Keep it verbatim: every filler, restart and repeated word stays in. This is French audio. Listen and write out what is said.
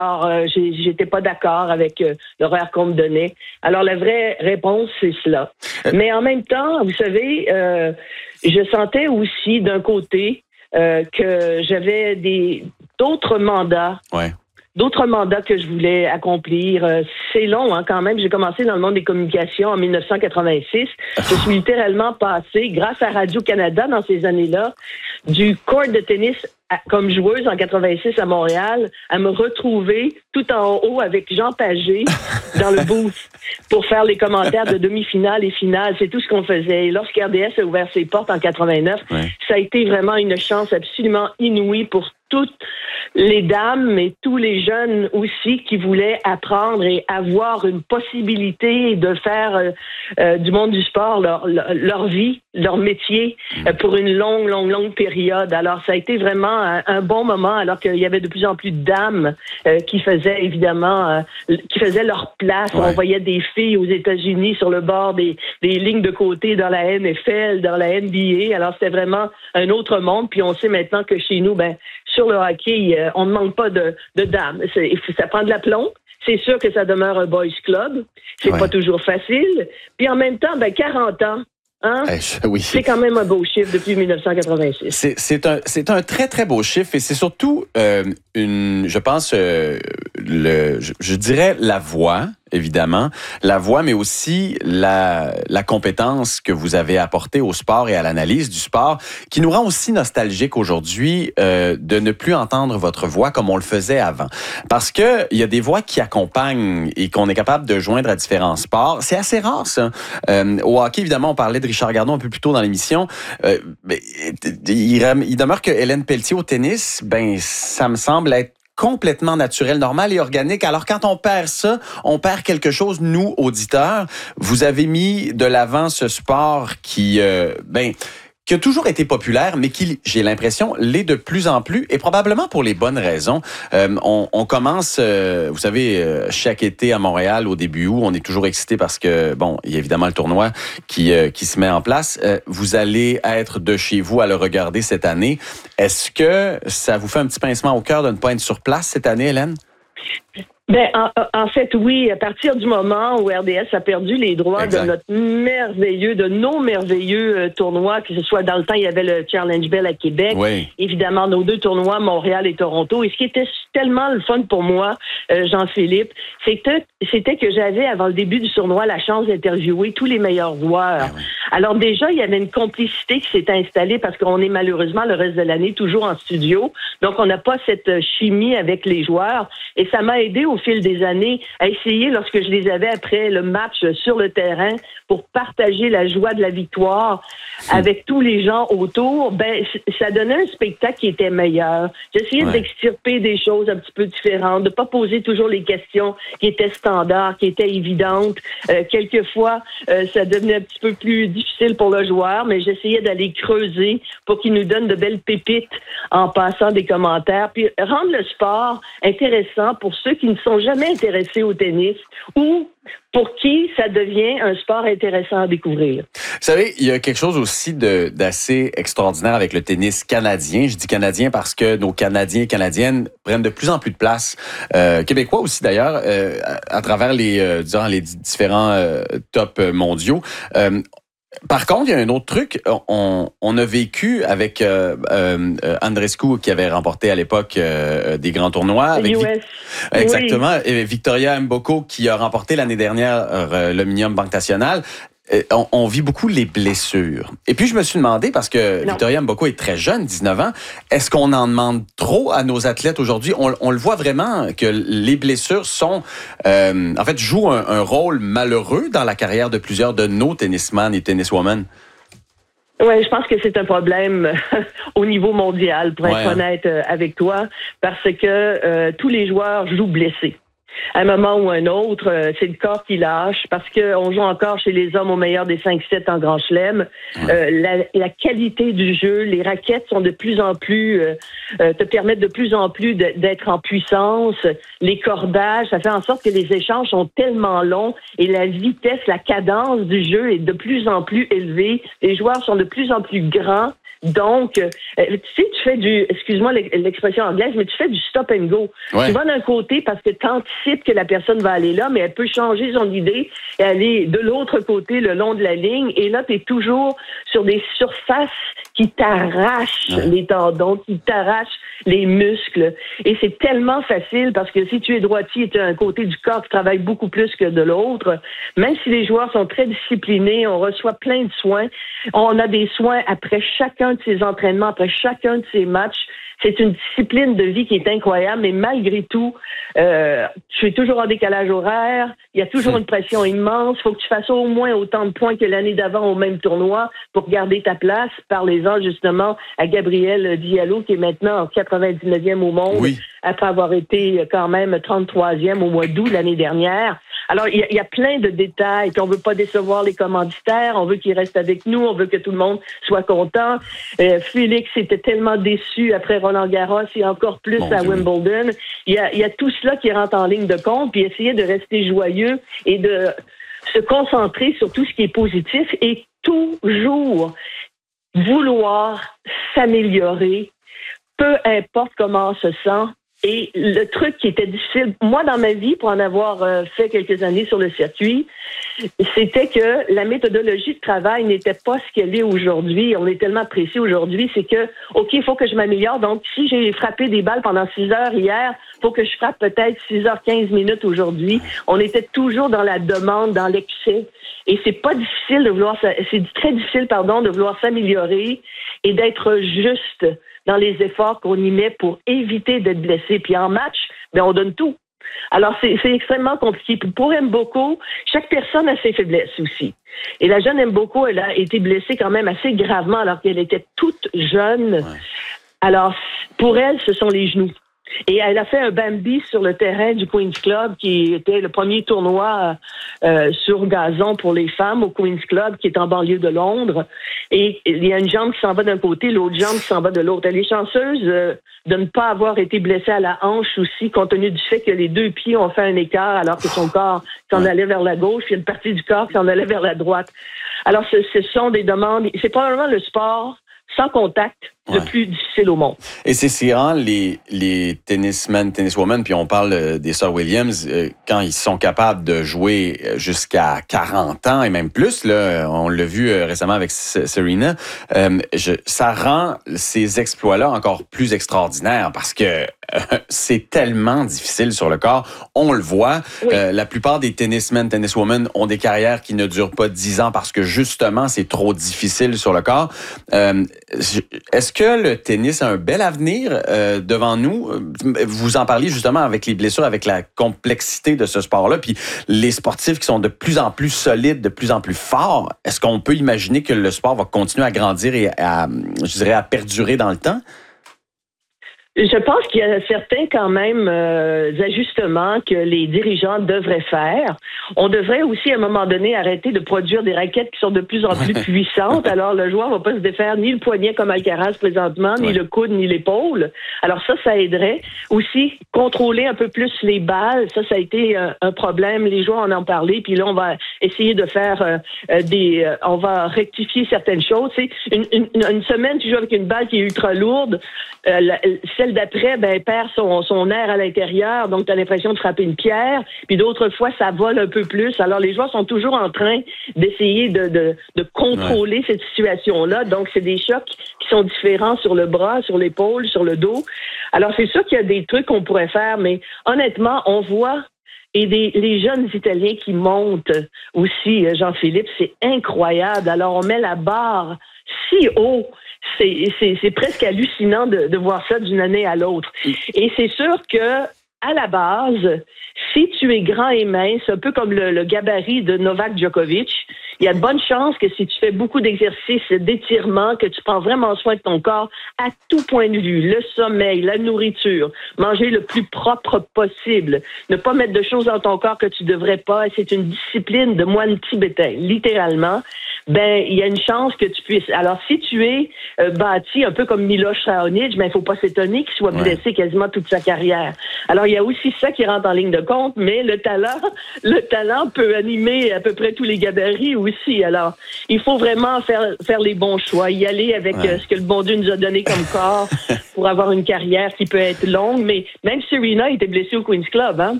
Alors, euh, j'ai, j'étais pas d'accord avec euh, l'horaire qu'on me donnait. Alors, la vraie réponse, c'est cela. Mais en même temps, vous savez, euh, je sentais aussi d'un côté euh, que j'avais des d'autres mandats. Ouais. D'autres mandats que je voulais accomplir. Euh, c'est long, hein, quand même. J'ai commencé dans le monde des communications en dix-neuf cent quatre-vingt-six. Je suis littéralement passée, grâce à Radio-Canada dans ces années-là, du court de tennis à, comme joueuse en quatre-vingt-six à Montréal, à me retrouver tout en haut avec Jean Pagé dans le booth pour faire les commentaires de demi-finale et finale. C'est tout ce qu'on faisait. Et lorsqu'R D S a ouvert ses portes en quatre-vingt-neuf, ouais. Ça a été vraiment une chance absolument inouïe pour toutes les dames, mais tous les jeunes aussi qui voulaient apprendre et avoir une possibilité de faire euh, euh, du monde du sport leur, leur, leur vie, leur métier euh, pour une longue, longue, longue période. Alors, ça a été vraiment un, un bon moment, alors qu'il y avait de plus en plus de dames euh, qui faisaient évidemment, euh, qui faisaient leur place. Ouais. On voyait des filles aux États-Unis sur le bord des, des lignes de côté dans la N F L, dans la N B A. Alors, c'était vraiment un autre monde. Puis, on sait maintenant que chez nous, ben sur le hockey, euh, on ne manque pas de, de dames. C'est, ça prend de l'aplomb. C'est sûr que ça demeure un boys club. C'est ouais. pas toujours facile. Puis en même temps, ben quarante ans. Hein? Eh, je, oui. C'est quand même un beau chiffre depuis dix-neuf cent quatre-vingt-six. C'est, c'est, un, c'est un très, très beau chiffre et c'est surtout, euh, une, je pense, euh, le, je, je dirais la voix, évidemment, la voix, mais aussi la, la compétence que vous avez apportée au sport et à l'analyse du sport, qui nous rend aussi nostalgique aujourd'hui euh, de ne plus entendre votre voix comme on le faisait avant. Parce que il y a des voix qui accompagnent et qu'on est capable de joindre à différents sports. C'est assez rare, ça. Euh, au hockey, évidemment, on parlait de Richard Gardon un peu plus tôt dans l'émission. Euh, mais, il, il demeure que Hélène Pelletier au tennis, ben ça me semble être complètement naturel, normal et organique. Alors, quand on perd ça, on perd quelque chose, nous, auditeurs. Vous avez mis de l'avant ce sport qui, euh, ben, qui a toujours été populaire, mais qui, j'ai l'impression, l'est de plus en plus, et probablement pour les bonnes raisons. Euh, on, on commence, euh, vous savez, euh, chaque été à Montréal, au début août, on est toujours excité parce que, bon, il y a évidemment le tournoi qui, euh, qui se met en place. Euh, vous allez être de chez vous à le regarder cette année. Est-ce que ça vous fait un petit pincement au cœur de ne pas être sur place cette année, Hélène? Ben, en, en fait, oui, à partir du moment où R D S a perdu les droits exact. de notre merveilleux, de nos merveilleux euh, tournois, que ce soit dans le temps, il y avait le Challenge Bell à Québec, oui. évidemment, nos deux tournois, Montréal et Toronto. Et ce qui était tellement le fun pour moi, euh, Jean-Philippe, c'était, c'était que j'avais, avant le début du tournoi, la chance d'interviewer tous les meilleurs joueurs. Ah oui. Alors déjà, il y avait une complicité qui s'est installée parce qu'on est malheureusement le reste de l'année toujours en studio. Donc, on n'a pas cette chimie avec les joueurs. Et ça m'a aidé au fil des années à essayer, lorsque je les avais après le match sur le terrain, pour partager la joie de la victoire avec tous les gens autour, ben ça donnait un spectacle qui était meilleur. J'essayais ouais. d'extirper des choses un petit peu différentes, de pas poser toujours les questions qui étaient standards, qui étaient évidentes. Euh, quelquefois, euh, ça devenait un petit peu plus difficile pour le joueur, mais j'essayais d'aller creuser pour qu'il nous donne de belles pépites en passant des commentaires, puis rendre le sport intéressant pour ceux qui ne sont jamais intéressés au tennis ou pour qui ça devient un sport intéressant à découvrir. Vous savez, il y a quelque chose aussi de, d'assez extraordinaire avec le tennis canadien. Je dis canadien parce que nos Canadiens et Canadiennes prennent de plus en plus de place, euh, québécois aussi d'ailleurs, euh, à, à travers les, euh, disons, les différents euh, tops mondiaux. Euh, Par contre, il y a un autre truc. On, on a vécu avec euh, euh, Andreescu qui avait remporté à l'époque euh, des grands tournois. Avec U S. Vic... Exactement. Oui. Et Victoria Mboko qui a remporté l'année dernière euh, l'Omnium Banque Nationale. On, on vit beaucoup les blessures. Et puis, je me suis demandé, parce que non. Victoria Mboko est très jeune, dix-neuf ans, est-ce qu'on en demande trop à nos athlètes aujourd'hui? On, on le voit vraiment que les blessures sont, euh, en fait, jouent un, un rôle malheureux dans la carrière de plusieurs de nos tennisman et tenniswomen. Oui, je pense que c'est un problème au niveau mondial, pour être ouais, honnête hein. avec toi, parce que euh, tous les joueurs jouent blessés. À un moment ou un autre, euh, c'est le corps qui lâche parce qu'on joue encore chez les hommes au meilleur des cinq sept en Grand Chelem. Ouais. Euh, la, la qualité du jeu, les raquettes sont de plus en plus, euh, euh, te permettent de plus en plus de, d'être en puissance. Les cordages, ça fait en sorte que les échanges sont tellement longs et la vitesse, la cadence du jeu est de plus en plus élevée. Les joueurs sont de plus en plus grands. Donc, euh, tu sais, tu fais du, excuse-moi l'expression anglaise, mais tu fais du stop and go. Ouais. Tu vas d'un côté parce que tu anticipes que la personne va aller là, mais elle peut changer son idée et aller de l'autre côté le long de la ligne. Et là, tu es toujours sur des surfaces qui t'arrachent ouais. les tendons, qui t'arrachent les muscles. Et c'est tellement facile parce que si tu es droitier, tu as un côté du corps qui travaille beaucoup plus que de l'autre. Même si les joueurs sont très disciplinés, on reçoit plein de soins. On a des soins après chacun de ces entraînements, après chacun de ces matchs. C'est une discipline de vie qui est incroyable, mais malgré tout, euh, tu es toujours en décalage horaire, il y a toujours une pression immense, il faut que tu fasses au moins autant de points que l'année d'avant au même tournoi pour garder ta place. Parlez-en justement à Gabriel Diallo, qui est maintenant en quatre-vingt-dix-neuvième au monde, oui. après avoir été quand même trente-troisième au mois d'août l'année dernière. Alors, il y, y a plein de détails, puis on veut pas décevoir les commanditaires, on veut qu'ils restent avec nous, on veut que tout le monde soit content. Euh, Félix était tellement déçu après Roland Garros et encore plus bon, à Wimbledon. Il y a, il y a tout cela qui rentre en ligne de compte, puis essayer de rester joyeux et de se concentrer sur tout ce qui est positif et toujours vouloir s'améliorer, peu importe comment on se sent. Et le truc qui était difficile, moi dans ma vie, pour en avoir euh, fait quelques années sur le circuit, c'était que la méthodologie de travail n'était pas ce qu'elle est aujourd'hui. On est tellement précis aujourd'hui, c'est que, OK, il faut que je m'améliore. Donc, si j'ai frappé des balles pendant six heures hier, il faut que je frappe peut-être six heures quinze minutes aujourd'hui. On était toujours dans la demande, dans l'excès. Et c'est pas difficile de vouloir, c'est très difficile, pardon, de vouloir s'améliorer et d'être juste dans les efforts qu'on y met pour éviter d'être blessé. Puis en match, ben on donne tout. Alors, c'est, c'est extrêmement compliqué. Puis pour Mboko, chaque personne a ses faiblesses aussi. Et la jeune Mboko, elle a été blessée quand même assez gravement alors qu'elle était toute jeune. Ouais. Alors, pour elle, ce sont les genoux. Et elle a fait un Bambi sur le terrain du Queen's Club, qui était le premier tournoi euh, sur gazon pour les femmes au Queen's Club, qui est en banlieue de Londres. Et il y a une jambe qui s'en va d'un côté, l'autre jambe qui s'en va de l'autre. Elle est chanceuse euh, de ne pas avoir été blessée à la hanche aussi, compte tenu du fait que les deux pieds ont fait un écart, alors que son corps s'en allait vers la gauche, puis une partie du corps qui s'en allait vers la droite. Alors, ce, ce sont des demandes. C'est probablement le sport sans contact, le ouais. plus difficile au monde. Et c'est si rare, les, les tennismen, tenniswomen, puis on parle des sœurs Williams, euh, quand ils sont capables de jouer jusqu'à quarante ans et même plus, là, on l'a vu euh, récemment avec Serena, euh, je, ça rend ces exploits-là encore plus extraordinaires parce que euh, c'est tellement difficile sur le corps. On le voit, oui. euh, la plupart des tennismen, tenniswomen ont des carrières qui ne durent pas dix ans parce que justement, c'est trop difficile sur le corps. Euh, est-ce que le tennis a un bel avenir euh, devant nous? Vous en parliez justement avec les blessures, avec la complexité de ce sport-là, puis les sportifs qui sont de plus en plus solides, de plus en plus forts. Est-ce qu'on peut imaginer que le sport va continuer à grandir et à, je dirais, à perdurer dans le temps? Je pense qu'il y a certains quand même euh, ajustements que les dirigeants devraient faire. On devrait aussi à un moment donné arrêter de produire des raquettes qui sont de plus en plus puissantes. Alors le joueur va pas se défaire ni le poignet comme Alcaraz présentement, ni ouais. le coude, ni l'épaule. Alors ça, ça aiderait. Aussi, contrôler un peu plus les balles. Ça, ça a été euh, un problème. Les joueurs en ont parlé. Puis là, on va essayer de faire euh, des... Euh, on va rectifier certaines choses. C'est une, une, une semaine, tu joues avec une balle qui est ultra lourde. Euh, la, Celle d'après, ben, perd son, son air à l'intérieur, donc tu as l'impression de frapper une pierre. Puis d'autres fois, ça vole un peu plus. Alors, les joueurs sont toujours en train d'essayer de, de, de contrôler ouais. cette situation-là. Donc, c'est des chocs qui sont différents sur le bras, sur l'épaule, sur le dos. Alors, c'est sûr qu'il y a des trucs qu'on pourrait faire, mais honnêtement, on voit... Et des, les jeunes Italiens qui montent aussi, Jean-Philippe, c'est incroyable. Alors, on met la barre si haut. C'est, c'est, c'est presque hallucinant de, de voir ça d'une année à l'autre. Et c'est sûr que, à la base, si tu es grand et mince, un peu comme le, le gabarit de Novak Djokovic, il y a de bonnes chances que si tu fais beaucoup d'exercices, d'étirements, que tu prends vraiment soin de ton corps à tout point de vue, le sommeil, la nourriture, manger le plus propre possible, ne pas mettre de choses dans ton corps que tu devrais pas, et c'est une discipline de moine tibétain, littéralement, ben il y a une chance que tu puisses. Alors si tu es euh, bâti un peu comme Miloš Raonic, ben il faut pas s'étonner qu'il soit blessé ouais. quasiment toute sa carrière. Alors il y a aussi ça qui rentre en ligne de compte, mais le talent, le talent peut animer à peu près tous les gabarits aussi. aussi. Alors, il faut vraiment faire faire les bons choix, y aller avec ouais. euh, ce que le bon Dieu nous a donné comme corps pour avoir une carrière qui peut être longue. Mais même Serena était blessée au Queen's Club, hein?